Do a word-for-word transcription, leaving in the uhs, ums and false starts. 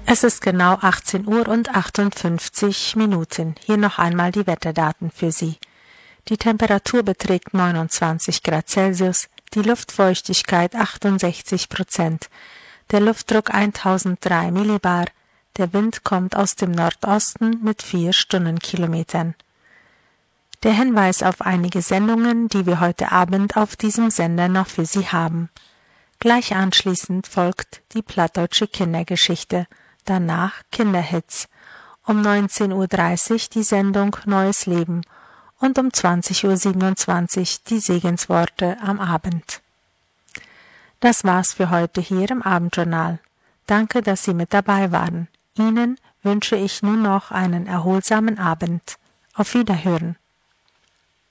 Es ist genau achtzehn Uhr und achtundfünfzig Minuten. Hier noch einmal die Wetterdaten für Sie. Die Temperatur beträgt neunundzwanzig Grad Celsius, die Luftfeuchtigkeit achtundsechzig Prozent, der Luftdruck tausenddrei Millibar, der Wind kommt aus dem Nordosten mit vier Stundenkilometern. Der Hinweis auf einige Sendungen, die wir heute Abend auf diesem Sender noch für Sie haben. Gleich anschließend folgt die plattdeutsche Kindergeschichte, danach Kinderhits, um neunzehn Uhr dreißig die Sendung Neues Leben und um zwanzig Uhr siebenundzwanzig die Segensworte am Abend. Das war's für heute hier im Abendjournal. Danke, dass Sie mit dabei waren. Ihnen wünsche ich nun noch einen erholsamen Abend. Auf Wiederhören.